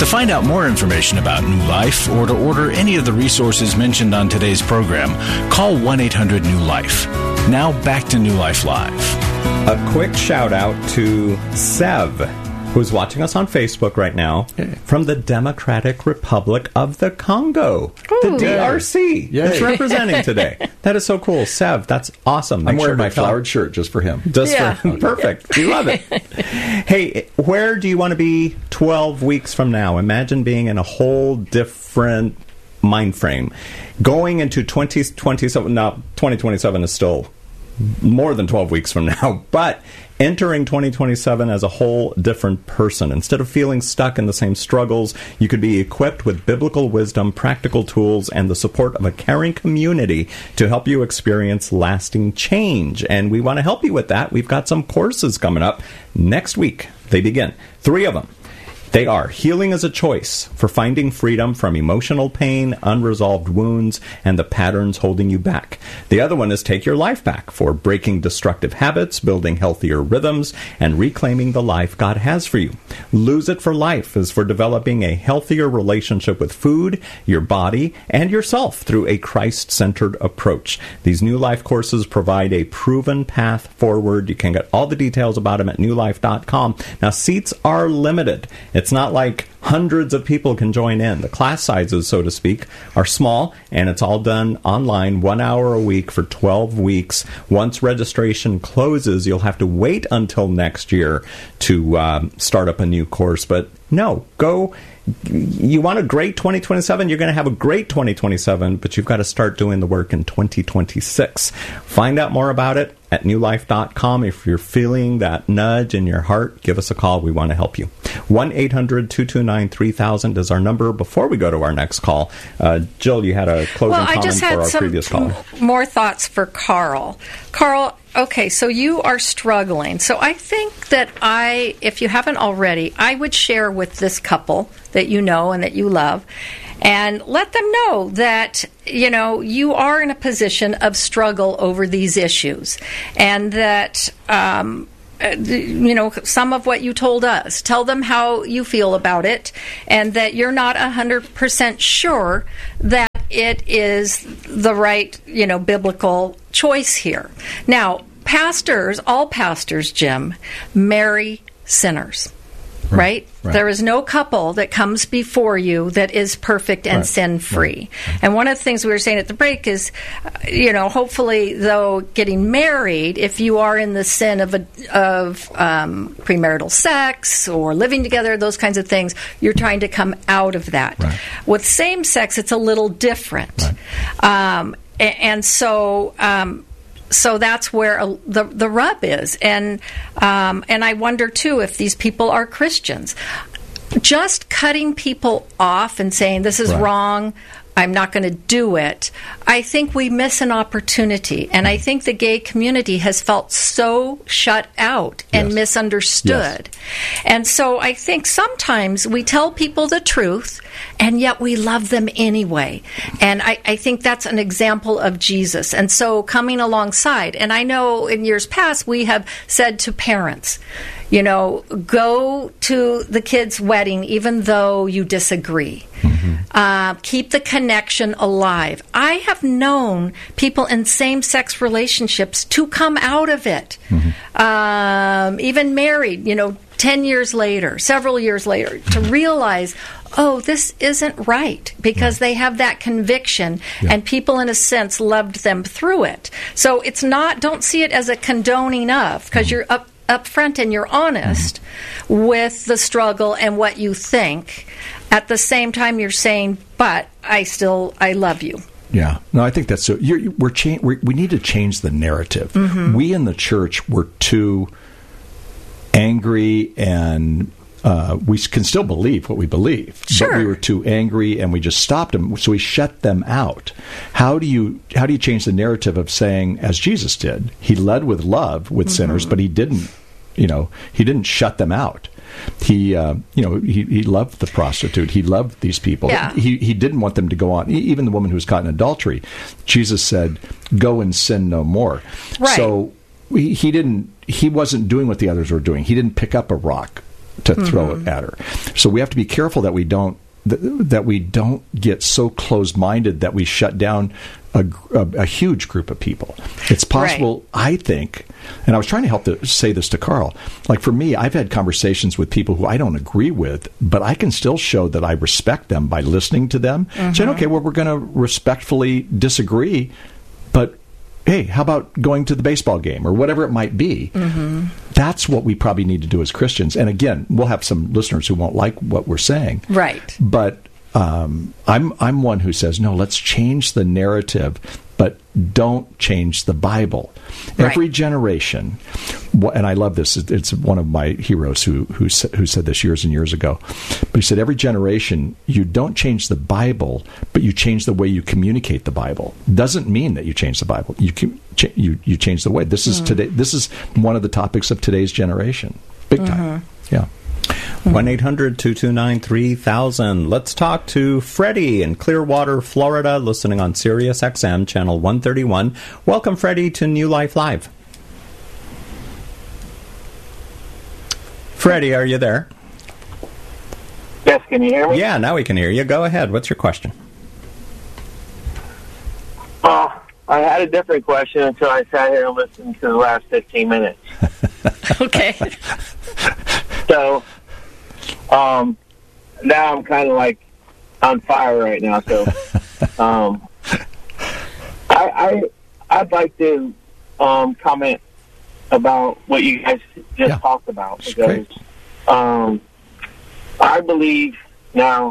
find out more information about New Life or to order any of the resources mentioned on today's program, call 1-800-NEW-LIFE. Now back to New Life Live. A quick shout out to Sev, who's watching us on Facebook right now from the Democratic Republic of the Congo, the DRC. It's representing today. That is so cool. Sev, that's awesome. I'm wearing my flowered shirt just for him. For him. Perfect. We love it. Hey, where do you want to be 12 weeks from now? Imagine being in a whole different mind frame. Going into 2027, now 2027 is still more than 12 weeks from now, but entering 2027 as a whole different person. Instead of feeling stuck in the same struggles, you could be equipped with biblical wisdom, practical tools, and the support of a caring community to help you experience lasting change. And we want to help you with that. We've got some courses coming up next week. They begin. 3 of them. They are Healing as a Choice for finding freedom from emotional pain, unresolved wounds, and the patterns holding you back. The other one is Take Your Life Back for breaking destructive habits, building healthier rhythms, and reclaiming the life God has for you. Lose It for Life is for developing a healthier relationship with food, your body, and yourself through a Christ-centered approach. These New Life courses provide a proven path forward. You can get all the details about them at newlife.com. Now, seats are limited. It's not like hundreds of people can join in. The class sizes, so to speak, are small, and it's all done online, 1 hour a week for 12 weeks. Once registration closes, you'll have to wait until next year to start up a new course. But no, go. You want a great 2027, you're going to have a great 2027, but you've got to start doing the work in 2026. Find out more about it at newlife.com. If you're feeling that nudge in your heart, give us a call. We want to help you. 1-800-229-3000 is our number. Before we go to our next call, Jill, you had a closing comment for our previous call. More thoughts for Carl. Carl, okay, so you are struggling. So I think that if you haven't already, I would share with this couple that you know and that you love, and let them know that, you are in a position of struggle over these issues, and that, some of what you told us. Tell them how you feel about it, and that you're not 100% sure that it is the right, biblical choice here. Now, all pastors, Jim, marry sinners. Right? There is no couple that comes before you that is perfect and sin-free. And one of the things we were saying at the break is, hopefully, though, getting married, if you are in the sin of premarital sex or living together, those kinds of things, you're trying to come out of that. Right. With same-sex, it's a little different. Right. So that's where the rub is, and I wonder too if these people are Christians. Just cutting people off and saying this is wrong, I'm not going to do it, I think we miss an opportunity. And I think the gay community has felt so shut out and misunderstood. And so I think sometimes we tell people the truth, and yet we love them anyway. And I think that's an example of Jesus. And so coming alongside, and I know in years past we have said to parents, go to the kid's wedding even though you disagree. Keep the connection alive. I have known people in same-sex relationships to come out of it, even married, 10 years later, several years later, to realize, this isn't right, because they have that conviction, and people, in a sense, loved them through it. So it's not, don't see it as a condoning of, because you're up front and you're honest with the struggle and what you think. At the same time, you're saying, but I love you. Yeah. No, I think that's so. We need to change the narrative. We in the church were too angry, and we can still believe what we believe. Sure. But we were too angry, and we just stopped them. So we shut them out. How do you change the narrative of saying, as Jesus did, he led with love with sinners, but he didn't shut them out. He loved the prostitute. He loved these people. Yeah. He didn't want them to go on. Even the woman who was caught in adultery, Jesus said, "Go and sin no more." Right. So he wasn't doing what the others were doing. He didn't pick up a rock to throw it at her. So we have to be careful that we don't get so closed-minded that we shut down a huge group of people. It's possible, I think, and I was trying to say this to Carl, like for me, I've had conversations with people who I don't agree with, but I can still show that I respect them by listening to them, saying, okay, well, we're going to respectfully disagree, but hey, how about going to the baseball game or whatever it might be? That's what we probably need to do as Christians. And again, we'll have some listeners who won't like what we're saying. Right. But I'm one who says, no, let's change the narrative, but don't change the Bible. Right. Every generation, and I love this, it's one of my heroes who said this years and years ago, but he said, every generation, you don't change the Bible, but you change the way you communicate the Bible. Doesn't mean that you change the Bible. You change the way. This is today. This is one of the topics of today's generation. Big time. Yeah. 1-800-229-3000. Let's talk to Freddie in Clearwater, Florida, listening on Sirius XM, channel 131. Welcome, Freddie, to New Life Live. Freddie, are you there? Yes, can you hear me? Yeah, now we can hear you. Go ahead. What's your question? I had a different question until I sat here and listened to the last 15 minutes. Okay. So, now I'm kind of like on fire right now. So, I'd like to comment about what you guys just talked about, because I believe now.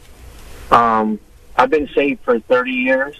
I've been saved for 30 years.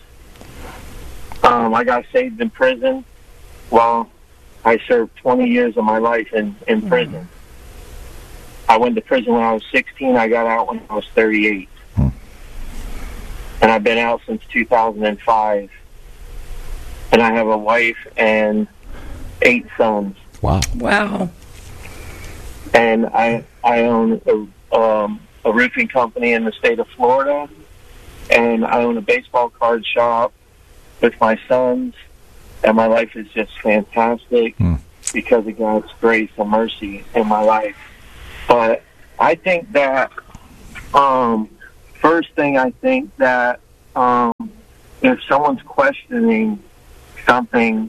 I got saved in prison. Well, I served 20 years of my life in prison. I went to prison when I was 16. I got out when I was 38. And I've been out since 2005. And I have a wife and 8 sons. Wow. And I own a roofing company in the state of Florida. And I own a baseball card shop with my sons. And my life is just fantastic because of God's grace and mercy in my life. But I think that, first thing, I think that if someone's questioning something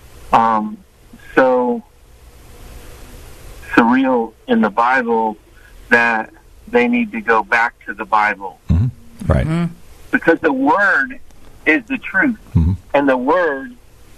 so surreal in the Bible, that they need to go back to the Bible. Right. Because the Word is the truth. And the Word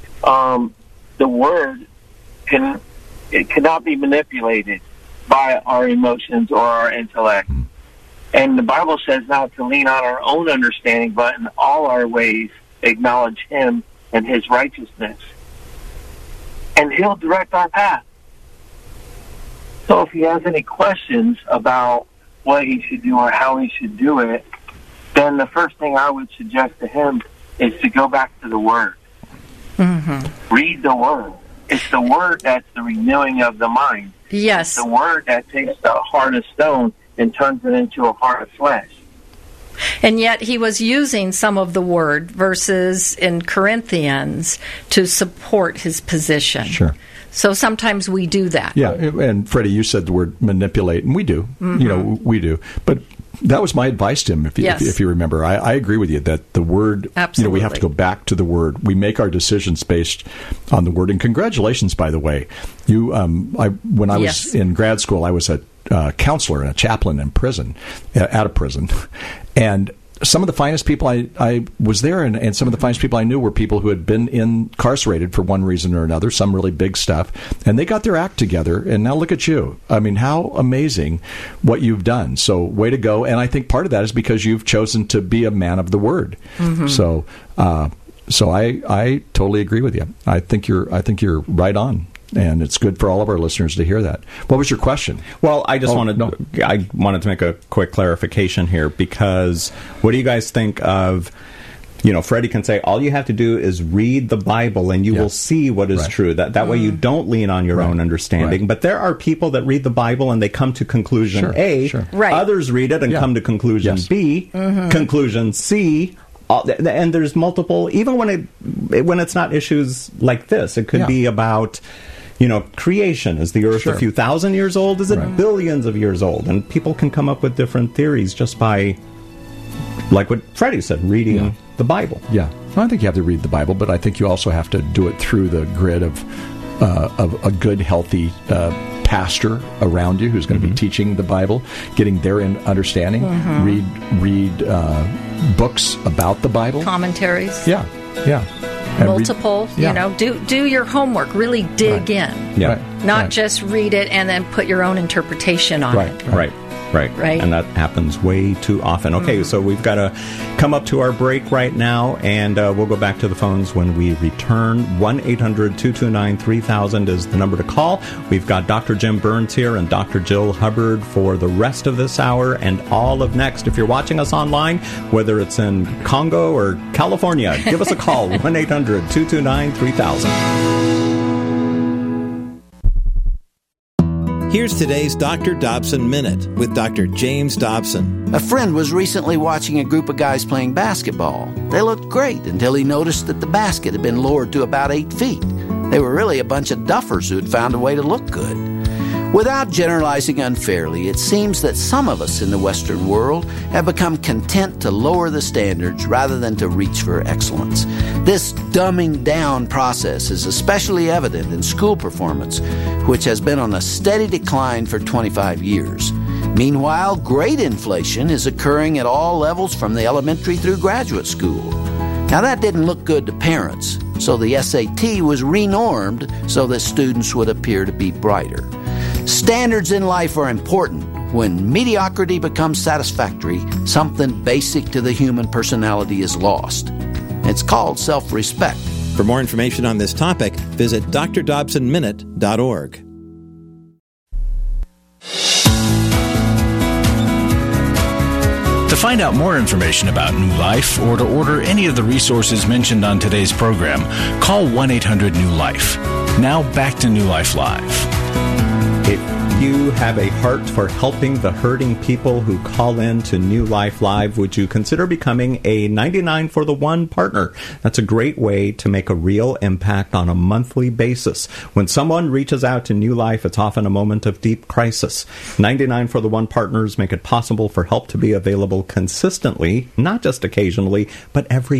cannot be manipulated by our emotions or our intellect. And the Bible says not to lean on our own understanding, but in all our ways acknowledge Him and His righteousness. And He'll direct our path. So if he has any questions about what he should do or how he should do it, then the first thing I would suggest to him is to go back to the Word. Read the Word. It's the Word that's the renewing of the mind. Yes. It's the Word that takes the heart of stone and turns it into a heart of flesh. And yet he was using some of the Word verses in Corinthians to support his position. Sure. So sometimes we do that. Yeah, and Freddie, you said the word manipulate, and we do. You know, we do. But that was my advice to him, if you remember. I agree with you that the Word, Absolutely. We have to go back to the Word. We make our decisions based on the Word. And congratulations, by the way. When I was in grad school, I was a counselor and a chaplain in prison, out of prison. And some of the finest people I was there, and some of the finest people I knew were people who had been incarcerated for one reason or another, some really big stuff, and they got their act together, and now look at you. I mean, how amazing what you've done. So way to go. And I think part of that is because you've chosen to be a man of the Word. So I totally agree with you. I think you're right on. And it's good for all of our listeners to hear that. What was your question? Well, I wanted to make a quick clarification here, because what do you guys think of, Freddie can say, all you have to do is read the Bible and you will see what is true. That way you don't lean on your own understanding. But there are people that read the Bible and they come to conclusion A. Right. Others read it and come to conclusion B, conclusion C. And there's multiple, even when it's not issues like this. It could be about creation. Is the earth a few thousand years old? Is it billions of years old? And people can come up with different theories just by, like what Freddie said, reading the Bible. Yeah. I think you have to read the Bible, but I think you also have to do it through the grid of a good, healthy pastor around you who's going to be teaching the Bible, getting their understanding. Read books about the Bible. Commentaries. Yeah. Multiple, do your homework, really dig in. Yeah. Not just read it and then put your own interpretation on it. Right. And that happens way too often. Okay, so we've got to come up to our break right now, and we'll go back to the phones when we return. 1-800-229-3000 is the number to call. We've got Dr. Jim Burns here and Dr. Jill Hubbard for the rest of this hour and all of next. If you're watching us online, whether it's in Congo or California, give us a call, 1-800-229-3000. Here's today's Dr. Dobson Minute with Dr. James Dobson. A friend was recently watching a group of guys playing basketball. They looked great until he noticed that the basket had been lowered to about 8 feet. They were really a bunch of duffers who had found a way to look good. Without generalizing unfairly, it seems that some of us in the Western world have become content to lower the standards rather than to reach for excellence. This dumbing down process is especially evident in school performance, which has been on a steady decline for 25 years. Meanwhile, grade inflation is occurring at all levels from the elementary through graduate school. Now, that didn't look good to parents, so the SAT was renormed so that students would appear to be brighter. Standards in life are important. When mediocrity becomes satisfactory, something basic to the human personality is lost. It's called self-respect. For more information on this topic, visit drdobsonminute.org. To find out more information about New Life or to order any of the resources mentioned on today's program, call 1-800-NEW-LIFE. Now back to New Life Live. If you have a heart for helping the hurting people who call in to New Life Live, would you consider becoming a 99 for the One partner? That's a great way to make a real impact on a monthly basis. When someone reaches out to New Life, it's often a moment of deep crisis. 99 for the One partners make it possible for help to be available consistently, not just occasionally, but every